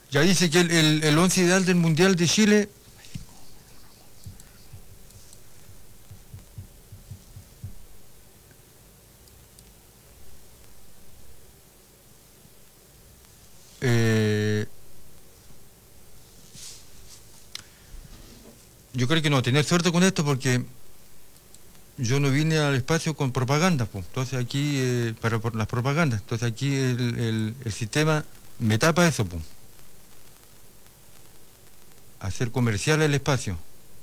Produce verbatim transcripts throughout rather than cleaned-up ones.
Ya dice que el, el, el once ideal del Mundial de Chile eh, yo creo que no, tener suerte con esto porque yo no vine al espacio con propaganda, pues. Entonces aquí, eh, para por las propagandas, entonces aquí el, el, el sistema me tapa eso, pues. Hacer comercial el espacio.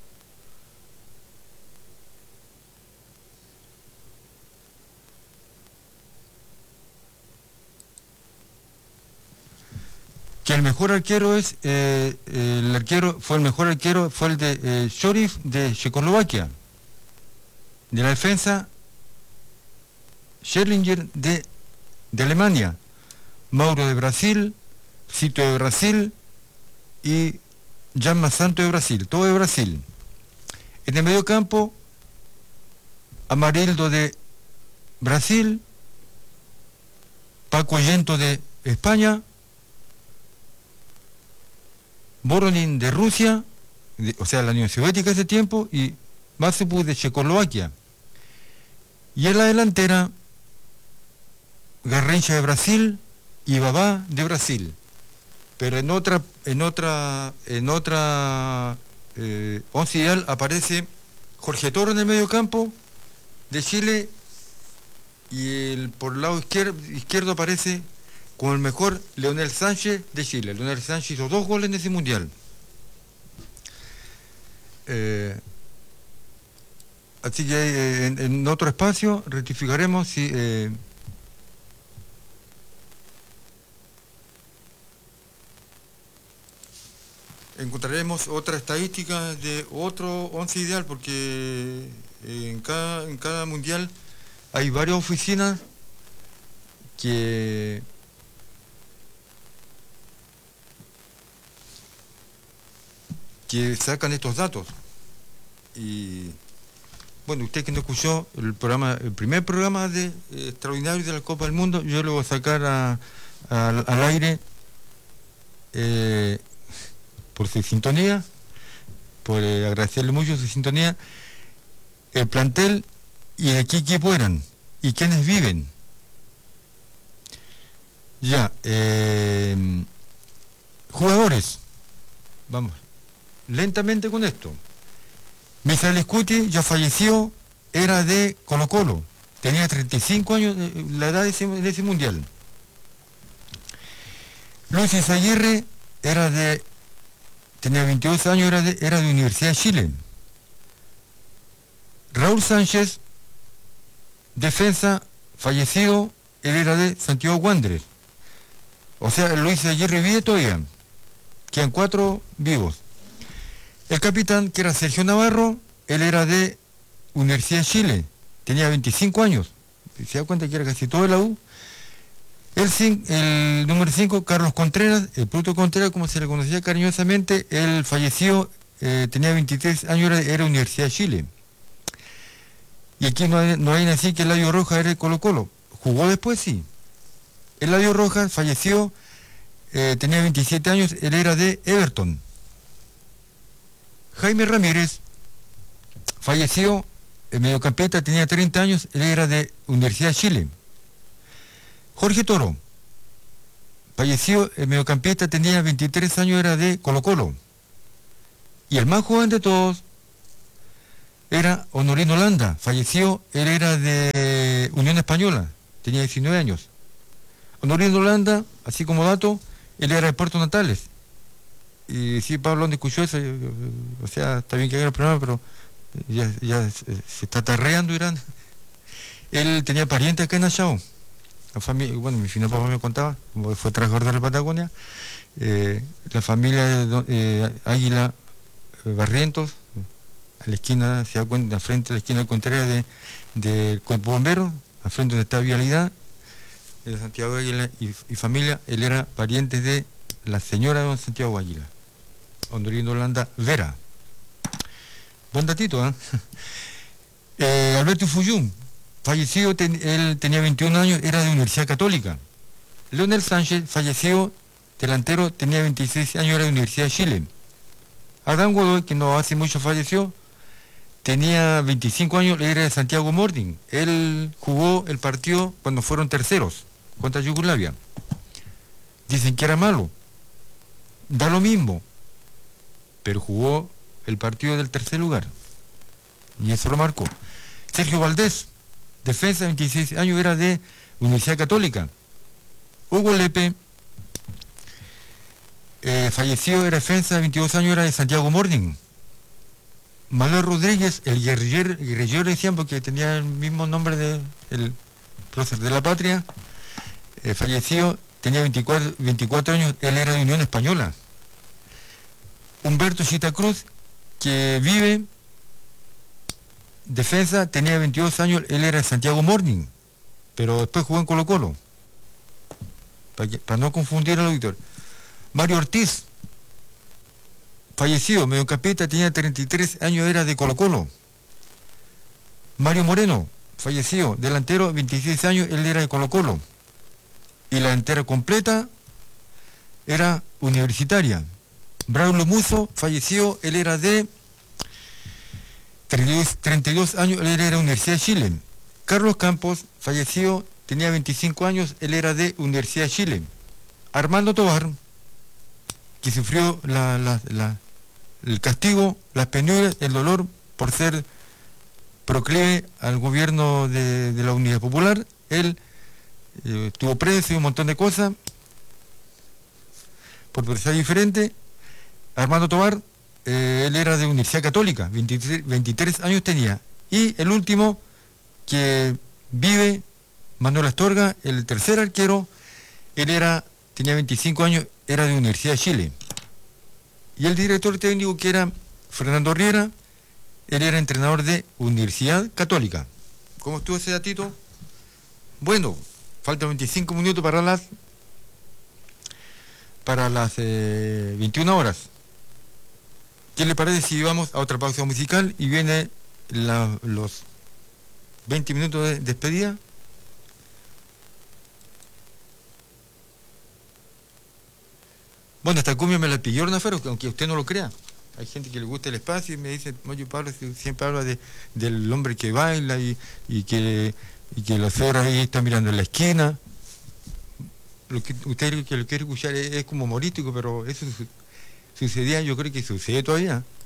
Que el mejor arquero es, eh, el arquero, fue el mejor arquero, fue el de eh, Shorif de Checoslovaquia. De la defensa, Scherlinger de, de Alemania, Mauro de Brasil, Cito de Brasil y Jan Santo de Brasil, todo de Brasil. En el medio campo, Amarildo de Brasil, Paco Yento de España, Voronin de Rusia, de, o sea, la Unión Soviética ese tiempo, y Mazepin de Checoslovaquia. Y en la delantera, Garrincha de Brasil y Babá de Brasil. Pero en otra, en otra, en otra eh, once ideal aparece Jorge Toro en el medio campo de Chile y el, por el lado izquierdo, izquierdo aparece como el mejor Leonel Sánchez de Chile. Leonel Sánchez hizo dos goles en ese mundial. Eh, así que eh, en, en otro espacio rectificaremos si eh, encontraremos otra estadística de otro once ideal, porque en cada, en cada mundial hay varias oficinas que que sacan estos datos. Y bueno, usted que no escuchó el programa, el primer programa de eh, extraordinario de la Copa del Mundo, yo lo voy a sacar a, a, al aire eh, por su sintonía, por eh, agradecerle mucho su sintonía, el plantel y de qué equipo eran y quiénes viven. Ya, eh, jugadores, vamos, lentamente con esto. Misael Scuti ya falleció, era de Colo Colo, tenía treinta y cinco años, eh, la edad de ese, de ese mundial. Luis Izaguirre era de, tenía veintidós años, era de, era de Universidad de Chile. Raúl Sánchez, defensa, fallecido, él era de Santiago Wanderers. O sea, Luis Izaguirre vive todavía, quedan cuatro vivos. El capitán, que era Sergio Navarro, él era de Universidad de Chile, tenía veinticinco años, se da cuenta que era casi todo de la U. El, el número cinco, Carlos Contreras, el Pluto Contreras, como se le conocía cariñosamente, él falleció, eh, tenía veintitrés años, era, era Universidad de Chile. Y aquí no hay, no hay así que Eladio Rojas era de Colo Colo, jugó después, sí. Eladio Rojas falleció, eh, tenía veintisiete años, él era de Everton. Jaime Ramírez falleció, el mediocampista, tenía treinta años, él era de Universidad de Chile. Jorge Toro falleció, el mediocampista, tenía veintitrés años, era de Colo Colo. Y el más joven de todos era Honorino Landa, falleció, él era de Unión Española, tenía diecinueve años. Honorino Landa, así como dato, él era de Puerto Natales. Y sí, Pablo, ¿dónde escuchó eso? O sea, está bien que haga el programa, pero ya, ya se, se está tarreando Irán. Él tenía parientes acá en Achao. La familia, bueno, mi final papá me contaba, como fue trabajador de la Patagonia, eh, la familia de eh, Águila eh, Barrientos, a la esquina, se da cuenta, al frente de la esquina contraria de, de Cuerpo Bombero, al frente donde está Vialidad, de Santiago Águila y, y familia, él era pariente de la señora de don Santiago Águila, Honorino Landa Vera. Buen datito, ¿eh? eh Alberto Fuyún, fallecido, ten, él tenía veintiún años, era de Universidad Católica. Leonel Sánchez, fallecido, delantero, tenía veintiséis años, era de Universidad de Chile. Adán Godoy, que no hace mucho falleció, tenía veinticinco años, era de Santiago Morning. Él jugó el partido cuando fueron terceros contra Yugoslavia. Dicen que era malo. Da lo mismo. Pero jugó el partido del tercer lugar. Y eso lo marcó. Sergio Valdés, defensa, veintiséis años, era de Universidad Católica. Hugo Lepe, eh, falleció, era defensa, veintidós años, era de Santiago Morning. Manuel Rodríguez, el guerrillero, guerrillero decían porque tenía el mismo nombre de el prócer de la patria, eh, falleció, tenía veinticuatro, veinticuatro años, él era de Unión Española. Humberto Chita Cruz, que vive, defensa, tenía veintidós años, él era de Santiago Morning, pero después jugó en Colo Colo, para, que, para no confundir al auditor. Mario Ortiz, fallecido, mediocampista, tenía treinta y tres años, era de Colo Colo. Mario Moreno, fallecido, delantero, veintiséis años, él era de Colo Colo. Y la delantera completa era universitaria. Braulio Musso, fallecido, él era de treinta y dos años, él era de Universidad de Chile. Carlos Campos, fallecido, tenía veinticinco años, él era de Universidad de Chile. Armando Tovar, que sufrió la, la, la, el castigo, las penurias, el dolor por ser proclive al gobierno de, de la Unidad Popular. Él eh, estuvo preso y un montón de cosas por pensar diferente. Armando Tovar, eh, él era de Universidad Católica, veintitrés, veintitrés años tenía. Y el último que vive, Manuel Astorga, el tercer arquero, él era, tenía veinticinco años, era de Universidad de Chile. Y el director técnico, que era Fernando Riera, él era entrenador de Universidad Católica. ¿Cómo estuvo ese datito? Bueno, faltan veinticinco minutos para las para las eh, veintiuna horas. ¿Qué le parece si vamos a otra pausa musical y viene la, los veinte minutos de despedida? Bueno, esta cumbia me la pidió Hernafero, aunque usted no lo crea. Hay gente que le gusta el espacio y me dice, oye Pablo, siempre habla de, del hombre que baila y, y que y que la señora ahí está mirando en la esquina. Lo que usted que lo quiere escuchar es, es como humorístico, pero eso su, sucedía, yo creo que sucede todavía.